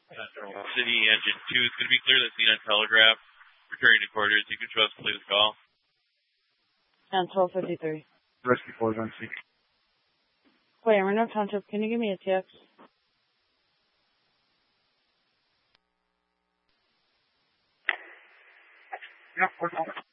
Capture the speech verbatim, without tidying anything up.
Central City Engine two is going to be clear. That's seen on Telegraph. Returning to quarters. You can trust please call. And twelve fifty-three. Rescue four is on C. Wait, Reno Township, can you give me a T X? Yeah, we're calling.